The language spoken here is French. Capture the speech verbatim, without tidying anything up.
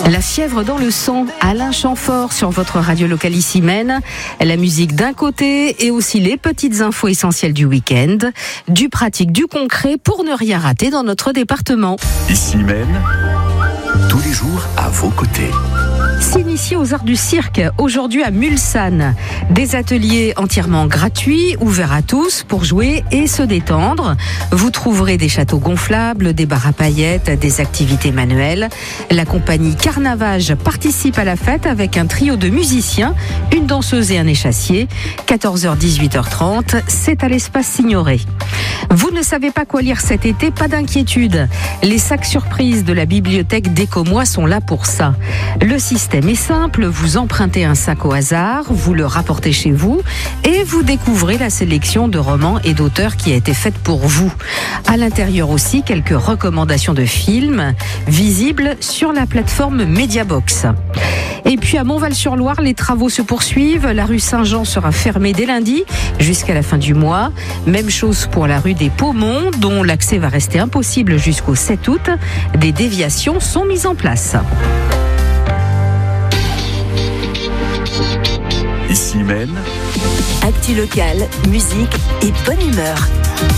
La fièvre dans le sang, Alain Chamfort sur votre radio locale ici Maine. La musique d'un côté et aussi les petites infos essentielles du week-end, du pratique, du concret pour ne rien rater dans notre département. Ici Maine, tous les jours à vos côtés. S'initier aux arts du cirque, aujourd'hui à Mulsanne. Des ateliers entièrement gratuits, ouverts à tous pour jouer et se détendre. Vous trouverez des châteaux gonflables, des bars à paillettes, des activités manuelles. La compagnie Carnavage participe à la fête avec un trio de musiciens, une danseuse et un échassier. quatorze heures dix-huit heures trente, c'est à l'espace Signoret. Vous ne savez pas quoi lire cet été, pas d'inquiétude. Les sacs surprises de la bibliothèque d'Écomois sont là pour ça. Le système est simple, vous empruntez un sac au hasard, vous le rapportez chez vous et vous découvrez la sélection de romans et d'auteurs qui a été faite pour vous. À l'intérieur aussi, quelques recommandations de films visibles sur la plateforme Mediabox. Et puis à Montval-sur-Loire, les travaux se poursuivent. La rue Saint-Jean sera fermée dès lundi jusqu'à la fin du mois. Même chose pour la rue des Paumons, dont l'accès va rester impossible jusqu'au sept août. Des déviations sont mises en place. Ici Maine, actu locale, musique et bonne humeur.